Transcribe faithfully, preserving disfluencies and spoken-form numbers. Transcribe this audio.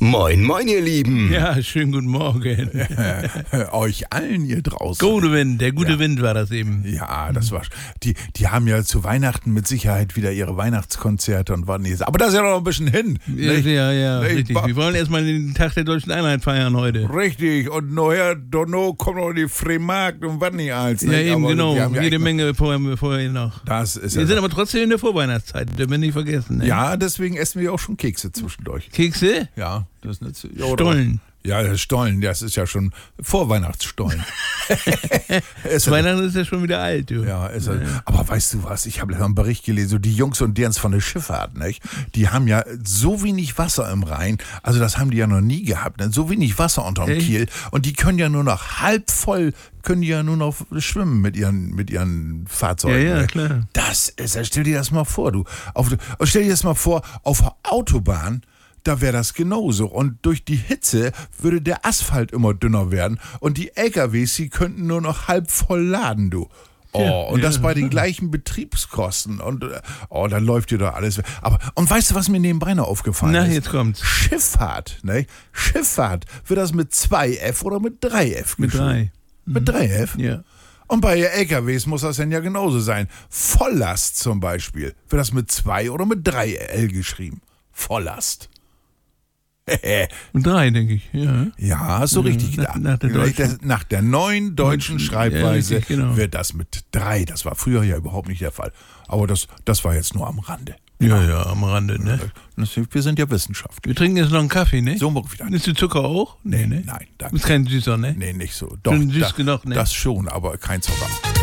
Moin, moin, ihr Lieben. Ja, schönen guten Morgen. Euch allen hier draußen. Gute Wind, der gute Ja. Wind war das eben. Ja, das war. Die, die haben ja zu Weihnachten mit Sicherheit wieder ihre Weihnachtskonzerte und wann Aber das ist ja noch ein bisschen hin. Ja, nicht? ja, ja, Nicht? richtig. Ba- Wir wollen erstmal den Tag der Deutschen Einheit feiern heute. Richtig. Und nachher, Donno, kommt noch die Freimarkt und was nicht als. Ja, nicht? eben, Aber genau. wir haben ja Jede echt Menge vorher, vorher noch. noch- Das ist Wir ja. sind aber trotzdem in der Vorweihnachtszeit, dürfen wir nicht vergessen. Ne? ja, deswegen essen wir auch schon Kekse zwischendurch. Kekse? Ja, das ist nicht so. Ja, oder- Stollen. Ja, das Stollen, das ist ja schon Vorweihnachtsstollen. Ist ja- Weihnachten ist ja schon wieder alt, du. Ja, ist er. Aber weißt du was, ich habe einen Bericht gelesen, so die Jungs und Derns von der Schifffahrt, nicht? Die haben ja so wenig Wasser im Rhein, also das haben die ja noch nie gehabt, ne? So wenig Wasser unterm Echt? Kiel und die können ja nur noch halb voll, können die ja nur noch schwimmen mit ihren, mit ihren Ja, Fahrzeugen. ja, ne? klar. Das ist, stell dir das mal vor, du. Auf, stell dir das mal vor, auf der Autobahn, da wäre das genauso. Und durch die Hitze würde der Asphalt immer dünner werden und die L K Ws, die könnten nur noch halb voll laden, du. Oh, Ja, und das ja. bei den gleichen Betriebskosten. Und äh, oh, dann läuft dir doch alles. Aber, und weißt du, was mir nebenbei noch aufgefallen Na, ist? jetzt kommt's. Schifffahrt, ne? Schifffahrt, wird das mit zwei F oder mit drei F Mit geschrieben? drei. Mit drei F? Ja. Und bei L K Ws muss das dann ja genauso sein. Volllast zum Beispiel. Wird das mit zwei oder mit drei L geschrieben? Volllast. Mit drei, denke ich. Ja. Ja, hast du Ja, richtig nach- gedacht. nach der deutschen- nach der neuen deutschen Deutschen- Schreibweise ja, richtig, genau. wird das mit drei. Das war früher ja überhaupt nicht der Fall. Aber das, das war jetzt nur am Rande. Ja, ja, am Rande, ne? Das, wir sind ja Wissenschaftler. Wir trinken jetzt noch einen Kaffee, ne? So mal wieder. Nimmst du Zucker auch? Nee, ne? Nein, Du danke. bist kein Süßer, ne? Nee, nicht so. Doch, Schon süß da, genug, ne? das schon, aber kein Zucker.